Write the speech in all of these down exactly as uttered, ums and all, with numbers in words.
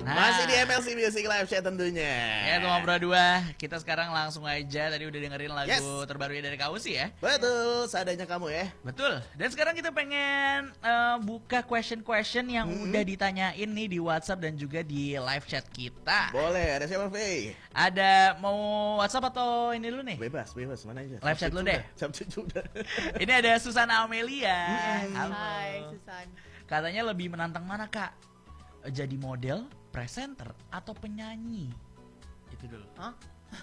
Nah, masih di M L C Music Live Chat tentunya. Ya, itu ngobrol dua. Kita sekarang langsung aja. Tadi udah dengerin lagu Yes. terbarunya dari Kausi ya. Betul, seadanya kamu ya. Betul. Dan sekarang kita pengen eh, buka question-question yang Hmm. udah ditanyain nih di WhatsApp dan juga di live chat kita. Boleh, ada siapa, Faye? Ada mau WhatsApp atau ini dulu nih? Bebas, bebas, mana aja. Live chat lu deh. Sabtu sudah. Ini ada Susana Amelia. Halo. Hai Susan. Katanya lebih menantang mana, Kak? Jadi model, presenter, atau penyanyi? Itu dulu. Hah?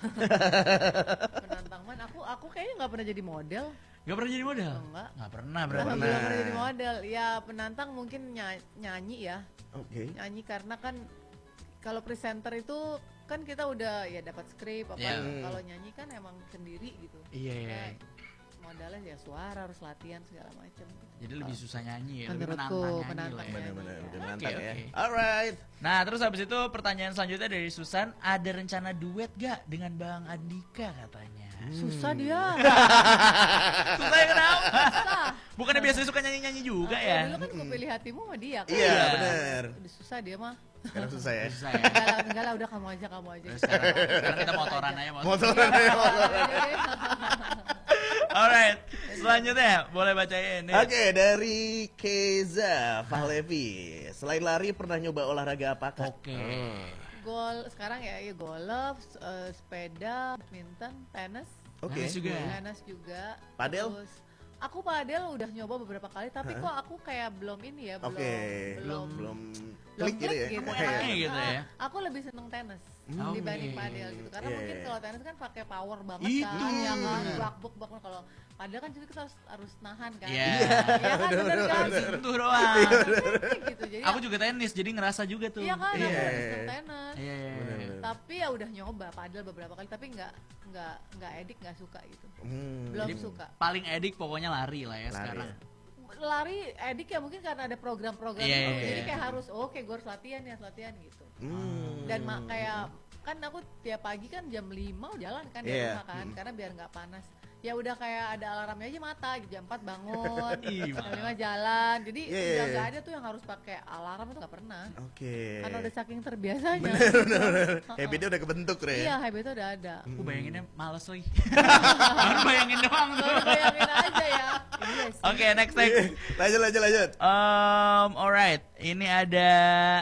Penantang man, aku aku kayaknya nggak pernah jadi model. Gak pernah jadi model? Enggak. Gak pernah Belum berarti. pernah. pernah jadi model. Ya penantang mungkin ny- nyanyi ya. Oke. Nyanyi karena kan kalau presenter itu kan kita udah ya dapat skrip apa. Iya. Kalau nyanyi kan emang sendiri gitu. Iya, iya. Ya, modalnya ya suara harus latihan segala macam. Jadi lebih susah nyanyi ya, lebih Menurutku, menantang nyanyi menantang lah ya. Benar-benar Iya. udah Oke, menantang ya. oke. Alright. Nah, terus habis itu pertanyaan selanjutnya dari Susan, ada rencana duet gak dengan Bang Andika katanya? Susah dia. Susah ya kenapa? Susah. Bukannya biasanya suka nyanyi-nyanyi juga Aku ya? Dulu kan ku pilih hatimu sama dia kan. Iya, Iya. benar. Udah susah dia mah. Sekarang susah ya. Susah ya. Enggak lah, enggak lah, udah kamu aja, kamu aja. Terus sekarang, sekarang kita motoran aja. Motoran. Motoran ya, motoran. Aja deh. Alright, selanjutnya boleh bacain nih. Oke, dari Keza Fahlevi. Selain lari, pernah nyoba olahraga apakah? Oke. Hmm. Gol sekarang ya, ya golf, eh, sepeda, badminton, tenis, Oke. Tenis juga. tenis juga. Padel? Terus, aku padel udah nyoba beberapa kali, tapi kok aku kayak belum ini ya, belum Oke. belum Belum belum klik gitu ya. gitu. Kamu enaknya ya. gitu ya? Ah, aku lebih seneng tenis Hmm. dibanding Oke. padel gitu. Karena Iya, mungkin iya. kalau tenis kan pakai power banget Itu, kan, ya kan, bener. bak buk bak. Kalau padel kan juga kita harus harus nahan kan. Iya. Iya kan, bener kan? Sentuh doang. Gitu. Jadi Aku juga tenis, jadi ngerasa juga tuh. iya kan, aku Iya. lebih seneng tenis. Iya, iya, iya. Bener-bener. Tapi ya udah nyoba padel beberapa kali, tapi nggak nggak nggak edik, nggak suka gitu. Hmm. Belum Jadi suka. paling edik pokoknya lari lah ya Lari sekarang. ya. Lari edik ya mungkin karena ada program-program Iya, itu. iya, Jadi iya. kayak harus oke gue harus latihan ya, harus latihan gitu. Hmm. Dan ma- kayak kan aku tiap pagi kan jam lima jalan kan dari Iya. rumah kan, Hmm. karena biar nggak panas. Ya udah kayak ada alarmnya aja mata, jam empat bangun, Ih, jam lima jalan. Jadi Iya, udah iya, nggak iya. ada tuh yang harus pakai alarm, itu nggak pernah. Oke. Karena udah saking terbiasanya. Bener, gitu. bener, bener. Heeh. Habitnya udah kebentuk, Re. Iya, habitnya udah ada. Aku bayanginnya males lagi. Baru bayangin doang tuh. Baru bayangin aja ya. Iya sih. Oke, next next. lanjut, lanjut, lanjut. Um, alright, ini ada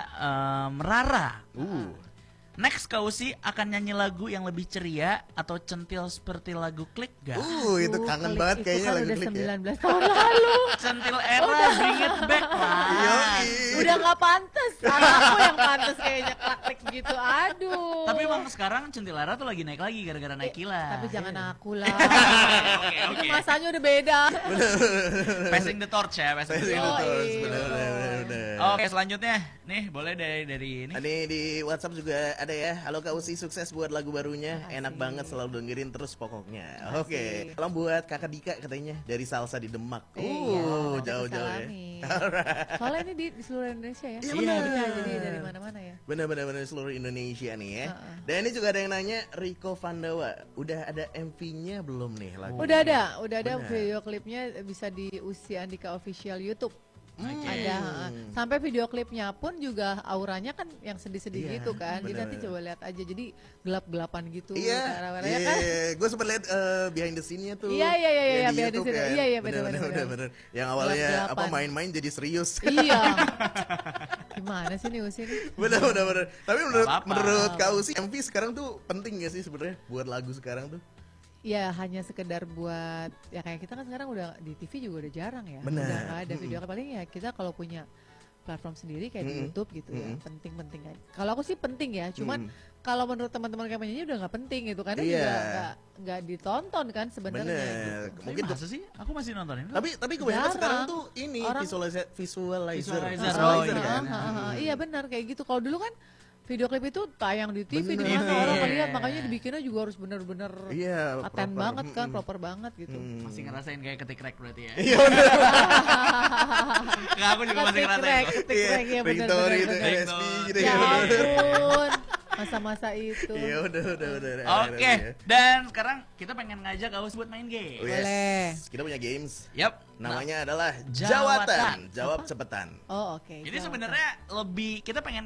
um, Rara. Uh. Next Kausi akan nyanyi lagu yang lebih ceria atau centil seperti lagu Klik gak? Uh, itu Aduh, kangen Klik banget itu kayaknya kan lagu udah Klik ya. sembilan belas tahun lalu. Centil era, bring it back lah. Yoi. Udah nggak pantas. Anakku yang pantas kayaknya klik gitu. Aduh. Tapi emang sekarang centil era tuh lagi naik lagi gara-gara naik gila. Tapi jangan aku lah. Oke, Itu oke. masanya udah beda. Passing the torch ya, passing the Passing the torch. torch, iya. bener, bener, bener, bener. Oke, selanjutnya nih boleh dari dari ini. Ini di WhatsApp juga ada ya. Halo Kak Usi, sukses buat lagu barunya. Makasih. Enak banget selalu dengerin terus pokoknya. Makasih. Oke. Salam buat Kakak Dika katanya dari Salsa di Demak. Iya, Uh, nanti jauh-jauh ya. aku salamin. Soalnya ini di, di seluruh Indonesia ya. Iya, benar. Iya, jadi dari mana-mana ya. Bener-bener bener seluruh Indonesia nih ya. Heeh. Dan ini juga ada yang nanya Riko Vandawa, udah ada M V-nya belum nih lagu? Udah ada, udah ada Benar. video klipnya bisa di Usi Andika Official YouTube. Oke. Ada, heeh. Sampai video klipnya pun juga auranya kan yang sedih-sedih Iya, gitu kan. Jadi benar. nanti coba lihat aja. Jadi gelap-gelapan gitu. Iya, arah-arahnya iya, kan. gue sempat lihat eh, behind the scene-nya tuh. Iya, iya, iya, yang iya, di behind the YouTube scene. kan. Iya, iya, Bener, bener, bener, bener, bener. Yang awalnya apa Gelap-gelapan. main-main jadi serius. Iya. Gimana sih nih Usi nih? bener, bener, bener. Tapi menurut apa-apa. menurut Kak Usi, M V sekarang tuh penting gak sih sebenarnya buat lagu sekarang tuh? Ya hanya sekedar buat ya kayak kita kan sekarang udah di T V juga udah jarang ya. Benar. Udah nggak ada video Mm-mm. paling ya kita kalau punya platform sendiri kayak di Mm-mm. YouTube gitu ya. Mm-mm. Penting-penting kan. Kalau aku sih penting ya, cuman Mm. kalau menurut teman-teman kayak penyanyi udah nggak penting gitu karena Iya. juga nggak nggak ditonton kan sebenarnya Bener. gitu. Tapi Mungkin masa sih? Aku masih nontonin. Tapi tapi kebanyakan Jarang. sekarang tuh ini Orang- visualizer visualizer, Visualizer, Ah, oh, iya, iya. ah, ah, ah. Iya benar kayak gitu. Kalau dulu kan video klip itu tayang di T V di Bener. mana Iya. orang ngeliat, makanya dibikinnya juga harus bener-bener Iya, aten proper. banget kan, Mm-mm. proper banget gitu. Mm. Masih ngerasain kayak ketik rek berarti ya. Iya bener. Enggak, aku juga masih Ketik ngerasain rek, kok. ketik Iya, rek, ya bener ringtone bener itu bener. R S P gitu Ya ya. bener. ampun, masa-masa itu. Iya udah udah udah. Oke, dan sekarang kita pengen ngajak Aus buat main game. Oh, yes. Boleh. Kita punya games. Yap. Namanya adalah Jawatan. Jawatan. Jawab Apa? cepetan. Oh oke. Ini jawab. sebenarnya lebih kita pengen